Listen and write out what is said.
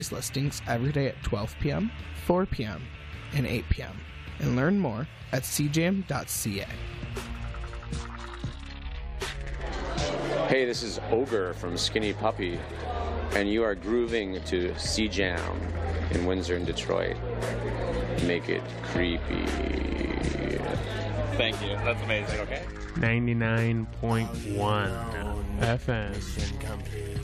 listings every day at 12 p.m., 4 p.m., and 8 p.m. And learn more at cjam.ca. Hey, this is Ogre from Skinny Puppy, and you are grooving to C-Jam in Windsor and Detroit. Make it creepy. Thank you. That's amazing, okay? 99.1 FM.